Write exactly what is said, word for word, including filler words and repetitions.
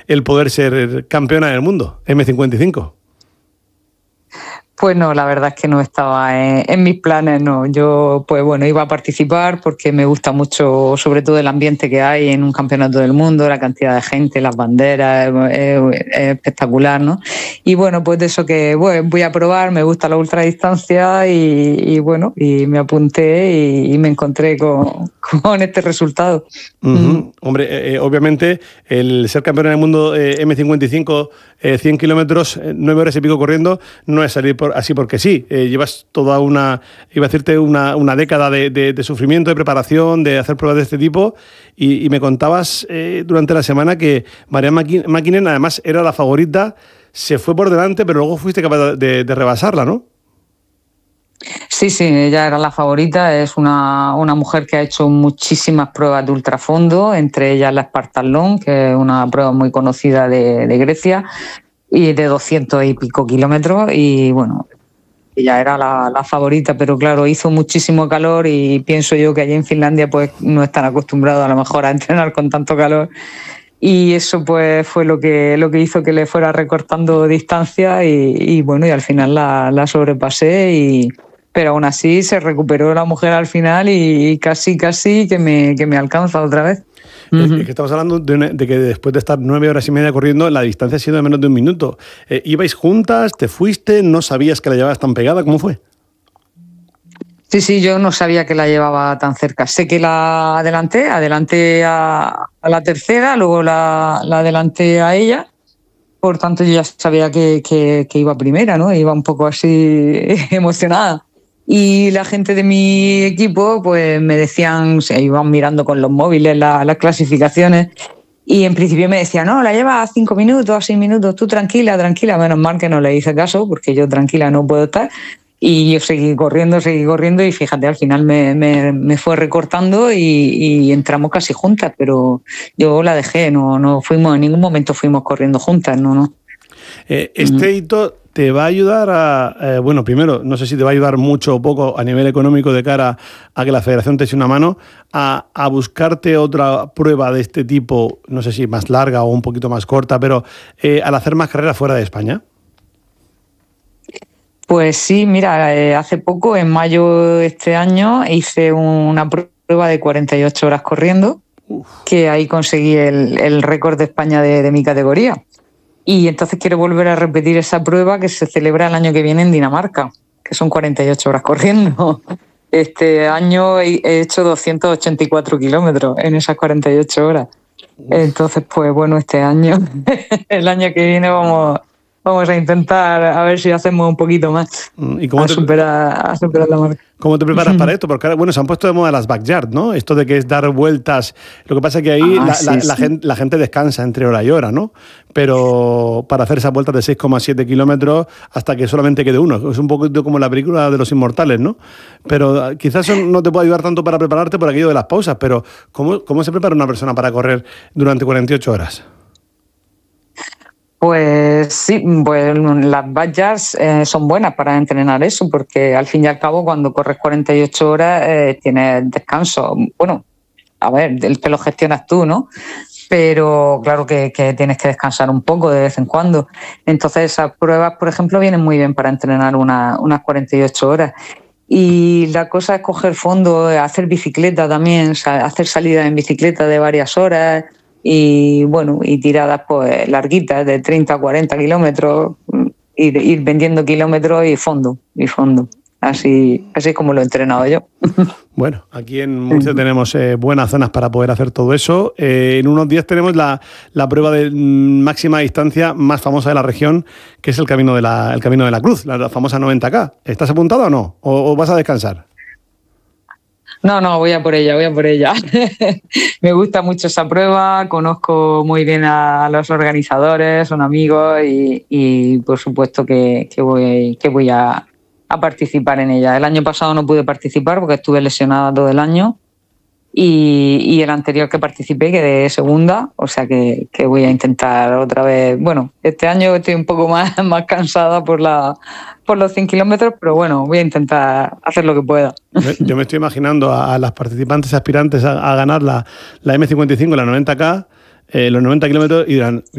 el poder ser campeona del mundo, eme cincuenta y cinco. Pues no, la verdad es que no estaba en, en mis planes, no. Yo, pues bueno, iba a participar porque me gusta mucho, sobre todo el ambiente que hay en un campeonato del mundo, la cantidad de gente, las banderas, es, es espectacular, ¿no? Y bueno, pues de eso que bueno, voy a probar, me gusta la ultradistancia y, y bueno, y me apunté y, y me encontré con, con este resultado. Uh-huh. Mm. Hombre, eh, obviamente el ser campeona del mundo eh, eme cincuenta y cinco, eh, cien kilómetros, eh, nueve horas y pico corriendo, no es salir por así porque sí, eh, llevas toda una, iba a decirte, una, una década de, de, de sufrimiento, de preparación, de hacer pruebas de este tipo, y, y me contabas eh, durante la semana que Marianne Mäkinen además era la favorita, se fue por delante, pero luego fuiste capaz de, de rebasarla, ¿no? Sí, sí, ella era la favorita, es una, una mujer que ha hecho muchísimas pruebas de ultrafondo, entre ellas la Spartathlon, que es una prueba muy conocida de, de Grecia, y de doscientos y pico kilómetros, y bueno, ella era la, la favorita, pero claro, hizo muchísimo calor y pienso yo que allí en Finlandia pues no están acostumbrados a lo mejor a entrenar con tanto calor, y eso pues fue lo que, lo que hizo que le fuera recortando distancia y, y bueno, y al final la, la sobrepasé, y pero aún así se recuperó la mujer al final y casi, casi que me, que me alcanza otra vez. Uh-huh. Es que estamos hablando de, una, de que después de estar nueve horas y media corriendo, la distancia ha sido de menos de un minuto. Eh, ¿Ibais juntas? ¿Te fuiste? ¿No sabías que la llevabas tan pegada? ¿Cómo fue? Sí, sí, yo no sabía que la llevaba tan cerca. Sé que la adelanté, adelanté a, a la tercera, luego la, la adelanté a ella. Por tanto, yo ya sabía que, que, que iba primera, ¿no? Iba un poco así emocionada. Y la gente de mi equipo pues me decían, se iban mirando con los móviles la, las clasificaciones, y en principio me decían, no, la lleva a cinco minutos, a seis minutos, tú tranquila, tranquila. Menos mal que no le hice caso, porque yo tranquila no puedo estar. Y yo seguí corriendo, seguí corriendo, y fíjate, al final me, me, me fue recortando y, y entramos casi juntas, pero yo la dejé, no, no fuimos, en ningún momento fuimos corriendo juntas, no, no. Eh, este hito te va a ayudar a, eh, bueno, primero, no sé si te va a ayudar mucho o poco a nivel económico de cara a que la federación te eche una mano, a, a buscarte otra prueba de este tipo, no sé si más larga o un poquito más corta, pero eh, al hacer más carreras fuera de España. Pues sí, mira, eh, hace poco, en mayo de este año, hice una prueba de cuarenta y ocho horas corriendo, Uf. que ahí conseguí el, el récord de España de, de mi categoría. Y entonces quiero volver a repetir esa prueba que se celebra el año que viene en Dinamarca, que son cuarenta y ocho horas corriendo. Este año he hecho doscientos ochenta y cuatro kilómetros en esas cuarenta y ocho horas. Entonces, pues bueno, este año, el año que viene vamos, vamos a intentar a ver si hacemos un poquito más. ¿Y cómo a, te, superar, a superar la marca. ¿Cómo te preparas para esto? Porque ahora, bueno, se han puesto de moda las backyard, ¿no? Esto de que es dar vueltas. Lo que pasa es que ahí ah, la, sí, la, sí. La, gente, la gente descansa entre hora y hora, ¿no? Pero para hacer esas vueltas de seis coma siete kilómetros hasta que solamente quede uno. Es un poquito como la película de Los Inmortales, ¿no? Pero quizás eso no te puede ayudar tanto para prepararte por aquello de las pausas, pero ¿cómo, cómo se prepara una persona para correr durante cuarenta y ocho horas? Pues sí, pues las backyards eh, son buenas para entrenar eso, porque al fin y al cabo cuando corres cuarenta y ocho horas eh, tienes descanso. Bueno, a ver, te lo gestionas tú, ¿no? Pero claro que, que tienes que descansar un poco de vez en cuando. Entonces esas pruebas, por ejemplo, vienen muy bien para entrenar una, unas cuarenta y ocho horas. Y la cosa es coger fondo, hacer bicicleta también, hacer salidas en bicicleta de varias horas, y bueno, y tiradas pues larguitas de treinta a cuarenta kilómetros, ir, ir vendiendo kilómetros y fondo, y fondo. Así, así es como lo he entrenado yo. Bueno, aquí en Murcia tenemos eh, buenas zonas para poder hacer todo eso. Eh, en unos días tenemos la, la prueba de máxima distancia más famosa de la región, que es el Camino de la, el Camino de la Cruz, la famosa noventa K. ¿Estás apuntado o no? ¿O, o vas a descansar? No, no, voy a por ella, voy a por ella. Me gusta mucho esa prueba, conozco muy bien a los organizadores, son amigos y, y por supuesto que, que voy, que voy a, a participar en ella. El año pasado no pude participar porque estuve lesionada todo el año y, y el anterior que participé quedé segunda, o sea que, que voy a intentar otra vez. Bueno, este año estoy un poco más, más cansada por la por los cien kilómetros, pero bueno, voy a intentar hacer lo que pueda. Yo me estoy imaginando a, a las participantes aspirantes a, a ganar la, la eme cincuenta y cinco, la noventa K, eh, los noventa kilómetros, y dirán...